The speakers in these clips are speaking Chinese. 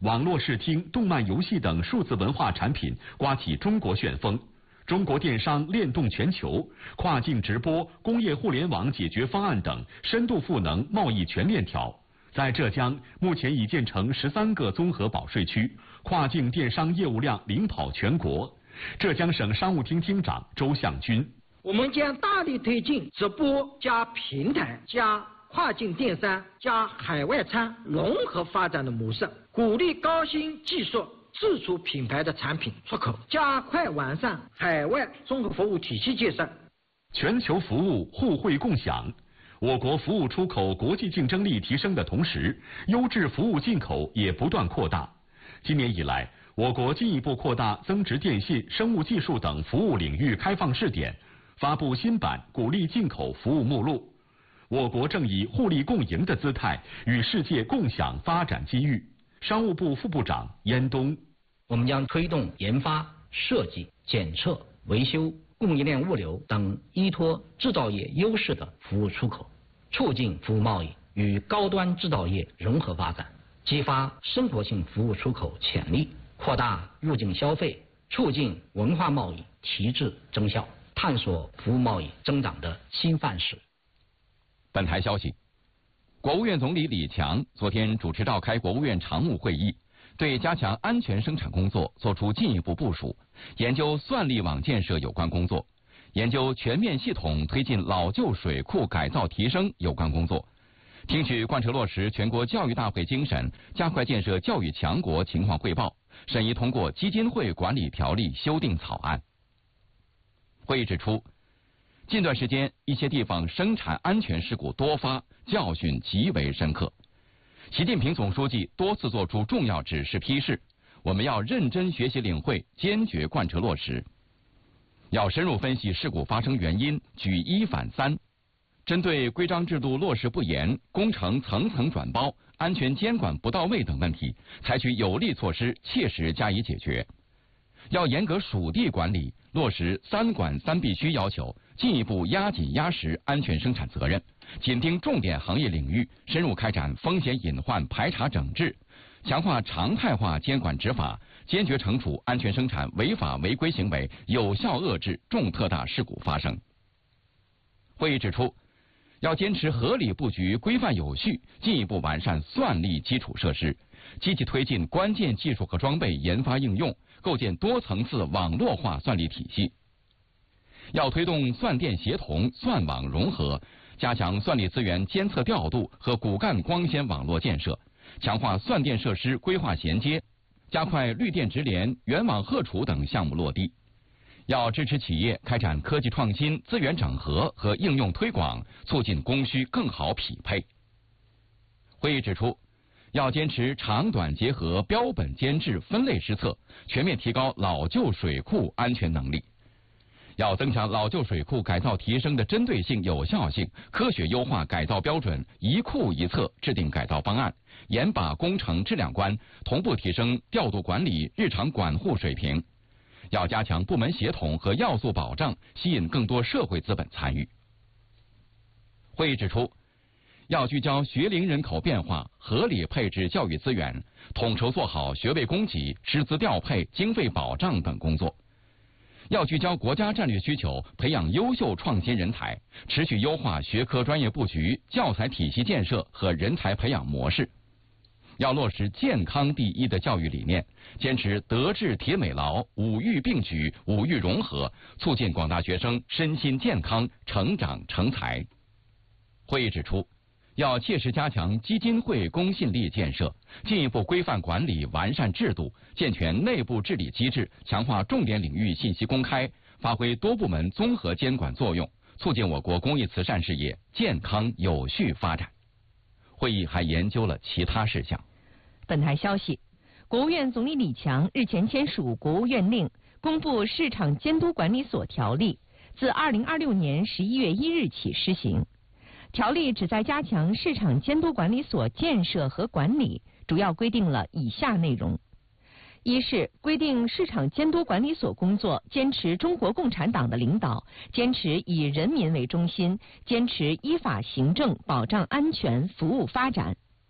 网络视听、动漫游戏等数字文化产品刮起中国旋风。中国电商链动全球，跨境直播、工业互联网解决方案等深度赋能贸易全链条。在浙江，目前已建成13个综合保税区，跨境电商业务量领跑全国。浙江省商务厅厅长周向军： 我们将大力推进直播加平台加跨境电商加海外仓融合发展的模式，鼓励高新技术自主品牌的产品出口，加快完善海外综合服务体系建设。 全球服务互惠共享，我国服务出口国际竞争力提升的同时，优质服务进口也不断扩大。今年以来，我国进一步扩大增值电信、生物技术等服务领域开放试点，发布新版鼓励进口服务目录。我国正以互利共赢的姿态与世界共享发展机遇。商务部副部长严冬： 我们将推动研发、设计、检测、维修、供应链物流等依托制造业优势的服务出口，促进服务贸易与高端制造业融合发展，激发生活性服务出口潜力，扩大入境消费，促进文化贸易提质增效，探索服务贸易增长的新范式。 本台消息，国务院总理李强昨天主持召开国务院常务会议，对加强安全生产工作作出进一步部署，研究算力网建设有关工作，研究全面系统推进老旧水库改造提升有关工作，听取贯彻落实全国教育大会精神，加快建设教育强国情况汇报，审议通过基金会管理条例修订草案。会议指出，近段时间一些地方生产安全事故多发，教训极为深刻。习近平总书记多次作出重要指示批示，我们要认真学习领会，坚决贯彻落实。要深入分析事故发生原因，举一反三，针对规章制度落实不严、工程层层转包、安全监管不到位等问题，采取有力措施，切实加以解决。要严格属地管理，落实3管3必须要求，进一步压紧压实安全生产责任，紧盯重点行业领域，深入开展风险隐患排查整治，强化常态化监管执法，坚决惩处安全生产违法违规行为，有效遏制重特大事故发生。会议指出，要坚持合理布局、规范有序，进一步完善算力基础设施，积极推进关键技术和装备研发应用，构建多层次网络化算力体系。要推动算电协同、算网融合，加强算力资源监测调度和骨干光纤网络建设，强化算电设施规划衔接，加快绿电直联、源网荷储等项目落地。要支持企业开展科技创新、资源整合和应用推广，促进供需更好匹配。会议指出，要坚持长短结合、标本兼治、分类施策，全面提高老旧水库安全能力。要增强老旧水库改造提升的针对性、有效性，科学优化改造标准，一库一策制定改造方案，严把工程质量关，同步提升调度管理、日常管护水平。要加强部门协同和要素保障，吸引更多社会资本参与。会议指出，要聚焦学龄人口变化，合理配置教育资源，统筹做好学位供给、师资调配、经费保障等工作。要聚焦国家战略需求，培养优秀创新人才，持续优化学科专业布局、教材体系建设和人才培养模式。要落实健康第一的教育理念，坚持德智体美劳5育并举、5育融合，促进广大学生身心健康、成长成才。会议指出，要切实加强基金会公信力建设，进一步规范管理、完善制度，健全内部治理机制，强化重点领域信息公开，发挥多部门综合监管作用，促进我国公益慈善事业健康有序发展。会议还研究了其他事项。 本台消息，国务院总理李强日前签署国务院令，公布《市场监督管理所条例》，自2026年11月1日起施行。条例旨在加强市场监督管理所建设和管理，主要规定了以下内容：一是规定市场监督管理所工作坚持中国共产党的领导，坚持以人民为中心，坚持依法行政，保障安全，服务发展。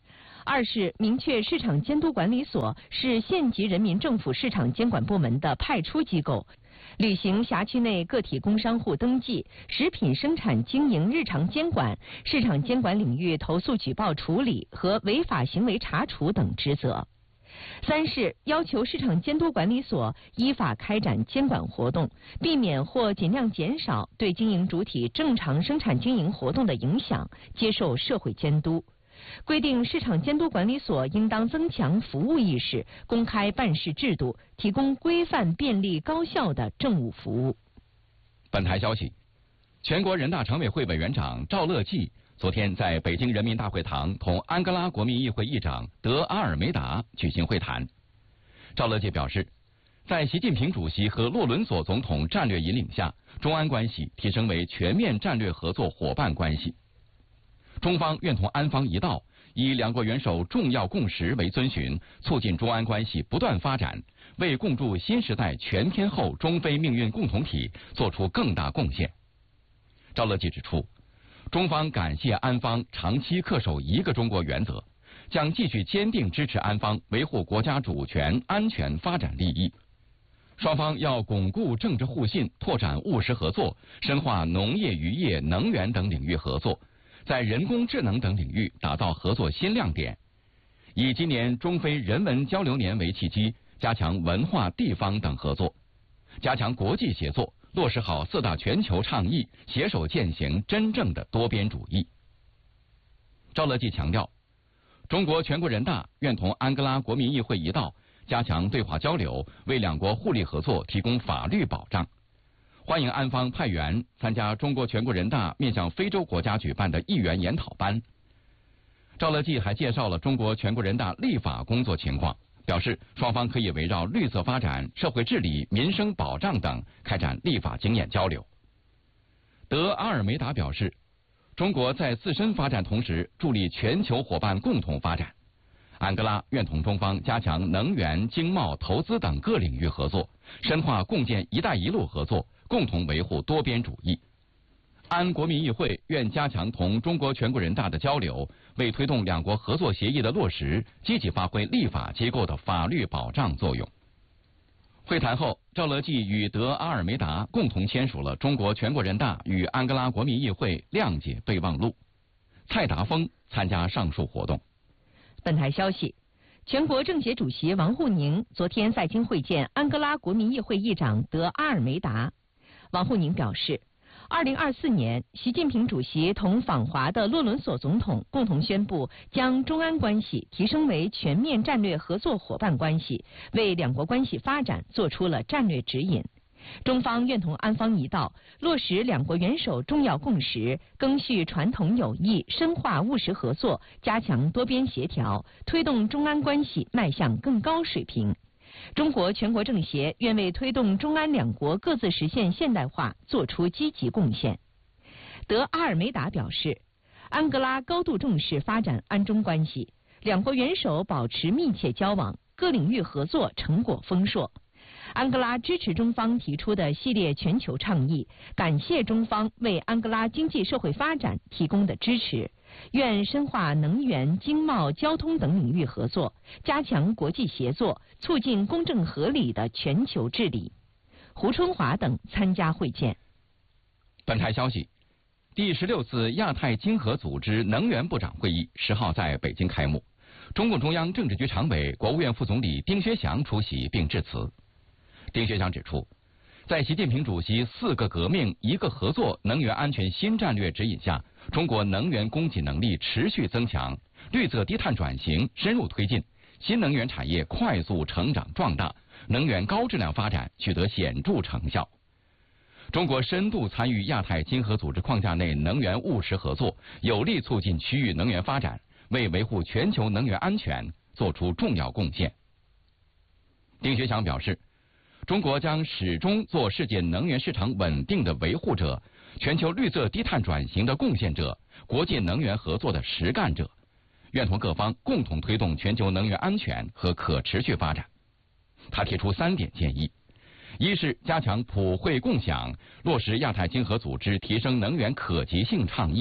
二是明确市场监督管理所是县级人民政府市场监管部门的派出机构，履行辖区内个体工商户登记、食品生产经营日常监管、市场监管领域投诉举报处理和违法行为查处等职责。三是要求市场监督管理所依法开展监管活动，避免或尽量减少对经营主体正常生产经营活动的影响，接受社会监督。规定市场监督管理所应当增强服务意识，公开办事制度，提供规范、便利、高效的政务服务。 本台消息，全国人大常委会委员长赵乐际昨天在北京人民大会堂同安哥拉国民议会议长德阿尔梅达举行会谈。赵乐际表示，在习近平主席和洛伦索总统战略引领下，中安关系提升为全面战略合作伙伴关系。中方愿同安方一道，以两国元首重要共识为遵循，促进中安关系不断发展，为共筑新时代全天候中非命运共同体作出更大贡献。赵乐际指出，中方感谢安方长期恪守一个中国原则，将继续坚定支持安方维护国家主权、安全、发展利益。双方要巩固政治互信，拓展务实合作，深化农业、渔业、能源等领域合作，在人工智能等领域打造合作新亮点。以今年中非人文交流年为契机，加强文化、地方等合作，加强国际协作，落实好4大全球倡议，携手践行真正的多边主义。赵乐际强调，中国全国人大愿同安哥拉国民议会一道，加强对话交流，为两国互利合作提供法律保障。欢迎安方派员参加中国全国人大面向非洲国家举办的议员研讨班。赵乐际还介绍了中国全国人大立法工作情况，表示双方可以围绕绿色发展、社会治理、民生保障等开展立法经验交流。德阿尔梅达表示，中国在自身发展同时，助力全球伙伴共同发展。安哥拉愿同中方加强能源、经贸、投资等各领域合作，深化共建“一带一路”合作，共同维护多边主义。安国民议会愿加强同中国全国人大的交流，为推动两国合作协议的落实，积极发挥立法机构的法律保障作用。会谈后，赵乐际与德阿尔梅达共同签署了中国全国人大与安哥拉国民议会谅解备忘录。蔡达峰参加上述活动。 本台消息，全国政协主席王沪宁昨天在京会见安哥拉国民议会议长德阿尔梅达。王沪宁表示，2024年，习近平主席同访华的洛伦索总统共同宣布，将中安关系提升为全面战略合作伙伴关系，为两国关系发展做出了战略指引。中方愿同安方一道，落实两国元首重要共识，赓续传统友谊，深化务实合作，加强多边协调，推动中安关系迈向更高水平。中国全国政协愿为推动中安两国各自实现现代化做出积极贡献。德阿尔梅达表示，安哥拉高度重视发展安中关系，两国元首保持密切交往，各领域合作成果丰硕。安哥拉支持中方提出的系列全球倡议，感谢中方为安哥拉经济社会发展提供的支持，愿深化能源、经贸、交通等领域合作，加强国际协作，促进公正合理的全球治理。胡春华等参加会见。 本台消息，第16次亚太经合组织能源部长会议10号在北京开幕，中共中央政治局常委、国务院副总理丁薛祥出席并致辞。丁薛祥指出，在习近平主席4个革命、1个合作能源安全新战略指引下，中国能源供给能力持续增强，绿色低碳转型深入推进，新能源产业快速成长壮大，能源高质量发展取得显著成效。中国深度参与亚太经合组织框架内能源务实合作，有力促进区域能源发展，为维护全球能源安全作出重要贡献。丁薛祥表示，中国将始终做世界能源市场稳定的维护者，全球绿色低碳转型的贡献者，国际能源合作的实干者，愿同各方共同推动全球能源安全和可持续发展。他提出3点建议：一是加强普惠共享，落实亚太经合组织提升能源可及性倡议，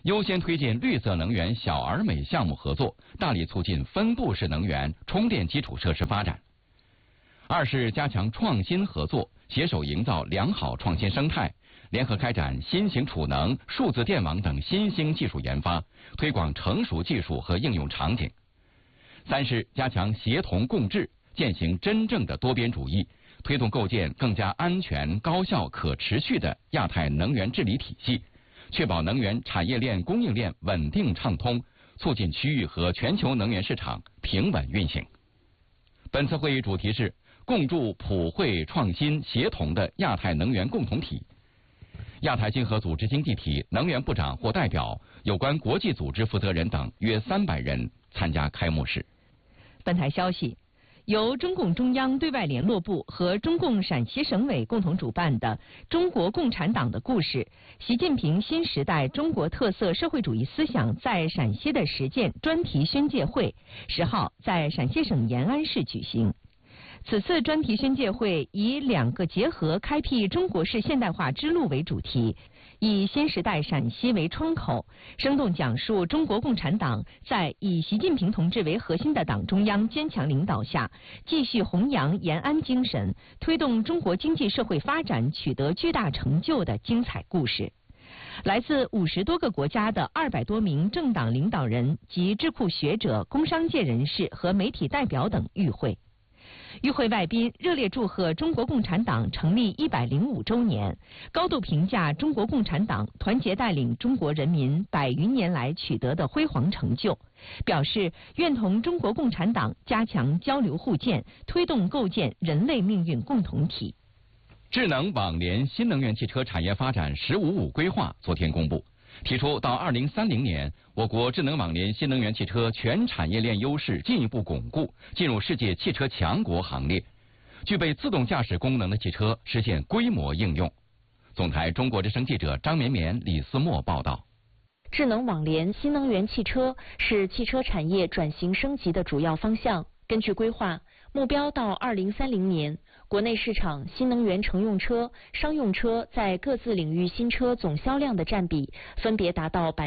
优先推进绿色能源小而美项目合作，大力促进分布式能源充电基础设施发展。二是加强创新合作，携手营造良好创新生态，联合开展新型储能、数字电网等新兴技术研发，推广成熟技术和应用场景。三是加强协同共治，践行真正的多边主义，推动构建更加安全、高效、可持续的亚太能源治理体系，确保能源产业链供应链稳定畅通，促进区域和全球能源市场平稳运行。本次会议主题是共筑普惠创新协同的亚太能源共同体。亚太经合组织经济体能源部长或代表、有关国际组织负责人等约300人参加开幕式。 本台消息，由中共中央对外联络部和中共陕西省委共同主办的《中国共产党的故事：习近平新时代中国特色社会主义思想在陕西的实践》专题宣介会10号在陕西省延安市举行。此次专题宣介会以2个结合开辟中国式现代化之路为主题，以新时代陕西为窗口，生动讲述中国共产党在以习近平同志为核心的党中央坚强领导下，继续弘扬延安精神，推动中国经济社会发展取得巨大成就的精彩故事。来自50多个国家的200多名政党领导人及智库学者、工商界人士和媒体代表等与会。与会外宾热烈祝贺中国共产党成立105周年，高度评价中国共产党团结带领中国人民100余年来取得的辉煌成就，表示愿同中国共产党加强交流互鉴，推动构建人类命运共同体。 智能网联新能源汽车产业发展“15+5”规划昨天公布，提出到2030年，我国智能网联新能源汽车全产业链优势进一步巩固，进入世界汽车强国行列。具备自动驾驶功能的汽车实现规模应用。总台中国之声记者张绵绵、李思墨报道。 智能网联新能源汽车是汽车产业转型升级的主要方向。根据规划，目标到2030年，国内市场新能源乘用车、商用车在各自领域新车总销量的占比分别达到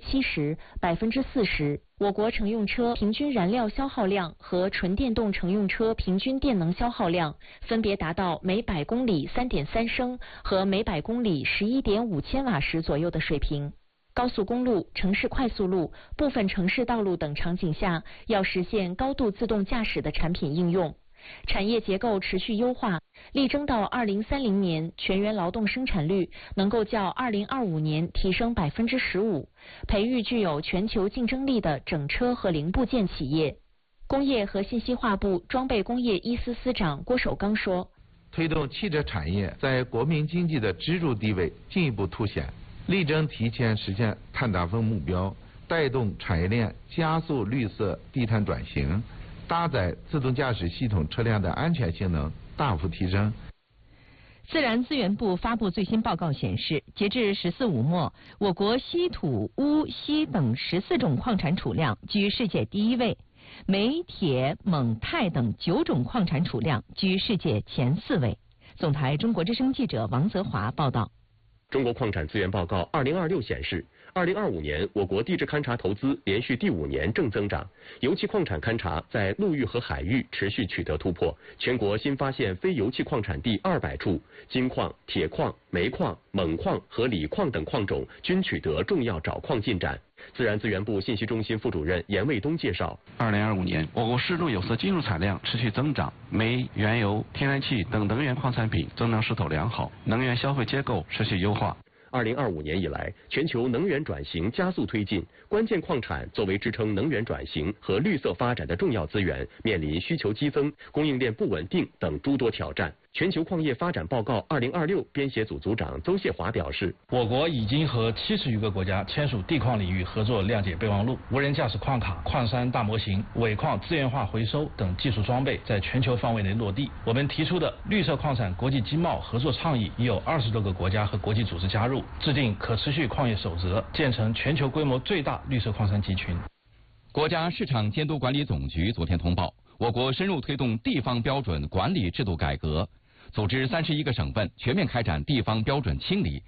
70%、40%。我国乘用车平均燃料消耗量和纯电动乘用车平均电能消耗量分别达到每100公里3.3升和每100公里11.5千瓦时左右的水平。高速公路、城市快速路、部分城市道路等场景下，要实现高度自动驾驶的产品应用。产业结构持续优化，力争到2030年全员劳动生产率能够较2025年提升15%，培育具有全球竞争力的整车和零部件企业。工业和信息化部装备工业一司司长郭守刚说：“ 推动汽车产业在国民经济的支柱地位进一步凸显，力争提前实现碳达峰目标，带动产业链加速绿色低碳转型。”搭载自动驾驶系统车辆的安全性能大幅提升。 自然资源部发布最新报告显示，截至14/5末，我国稀土、钨、锡等14种矿产储量居世界第1位，镁、铁、锰、钛等9种矿产储量居世界前4位。总台中国之声记者王泽华报道。 中国矿产资源报告2026显示，2025年我国地质勘察投资连续第5年正增长，油气矿产勘察在陆域和海域持续取得突破，全国新发现非油气矿产地200处，金矿、铁矿、煤矿、锰矿和锂矿等矿种均取得重要找矿进展。自然资源部信息中心副主任严卫东介绍 ，2025年我国湿度有色金属产量持续增长，煤、原油、天然气等能源矿产品增量势头良好，能源消费结构持续优化。 2025年以来，全球能源转型加速推进，关键矿产作为支撑能源转型和绿色发展的重要资源，面临需求激增、供应链不稳定等诸多挑战。全球矿业发展报告2026编写组组长邹谢华表示， 我国已经和70余个国家签署地矿领域合作谅解备忘录，无人驾驶矿卡、矿山大模型、尾矿资源化回收等技术装备在全球范围内落地。我们提出的绿色矿产国际经贸合作倡议已有20多个国家和国际组织加入，制定可持续矿业守则，建成全球规模最大绿色矿山集群。 国家市场监督管理总局昨天通报，我国深入推动地方标准管理制度改革，组织31个省份全面开展地方标准清理，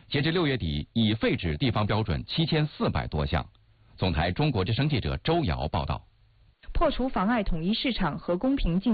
截至6月底，已废止地方标准7400多项。总台中国之声记者周瑶报道。 破除妨碍统一市场和公平竞